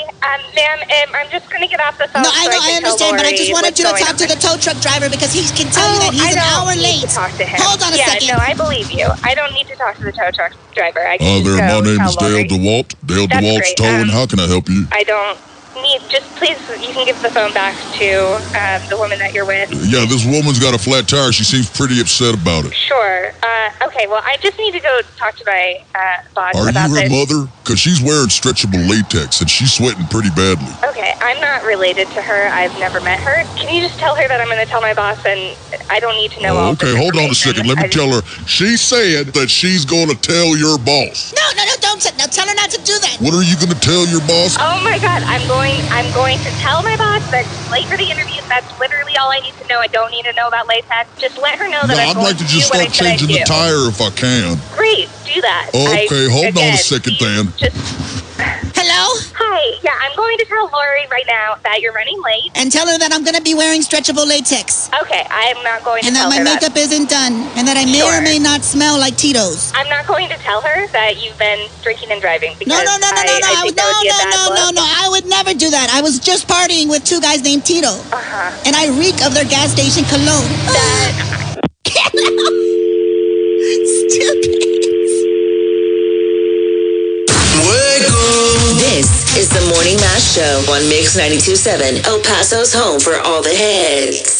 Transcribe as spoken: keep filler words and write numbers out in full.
um, ma'am, um, I'm just going to get off the phone. No, I so know, I, I understand, but I just wanted you to talk to the tow truck driver because he can tell oh, you that he's I an hour don't need late. To talk to him. Hold on a yeah, second. no, I believe you. I don't need to talk to the tow truck driver. I Hi can there, go my name tell is Dale Lori. DeWalt. Dale That's DeWalt's great. Towing. Um, How can I help you? I don't need, just please, you can give the phone back to um, the woman that you're with. Yeah, this woman's got a flat tire. She seems pretty upset about it. Sure. Uh, okay, well, I just need to go talk to my uh, boss Are about you her this. mother? Because she's wearing stretchable latex and she's sweating pretty badly. Okay, I'm not related to her. I've never met her. Can you just tell her that I'm going to tell my boss and I don't need to know all Oh, okay, this hold on a second. Let me I tell her. She said that she's going to tell your boss. No, no, no, don't t- no, tell her not to do that. What are you going to tell your boss? Oh my God, I'm going. I'm going to tell my boss that she's late for the interview. That's literally all I need to know. I don't need to know about latex. Just let her know that No, I'm I'd going like to do just what I start said I'd changing the do. tire if I can. Great, do that. Okay, I, hold again, on a second then. Just. Hello? Hi. Yeah, I'm going to tell Lori right now that you're running late. And tell her that I'm going to be wearing stretchable latex. Okay, I'm not going And to that tell my her makeup that. isn't done. And that I may Sure. or may not smell like Tito's. I'm not going to tell her that you've been drinking and driving because No, no, no, no, I, no, no. I I think would, that no, would be a no, bad no, no, look. no. I would never do that. I was just partying with two guys named Tito. Uh-huh. And I reek of their gas station cologne. That, Stupid. This is the Morning Mash Show on Mix ninety-two point seven, El Paso's home for all the hits.